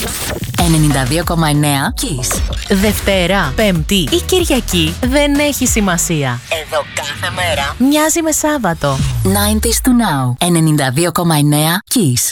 92,9 Kiss. Δευτέρα, Πέμπτη ή Κυριακή δεν έχει σημασία. Εδώ κάθε μέρα μοιάζει με Σάββατο. 90s to now. 92,9 Kiss.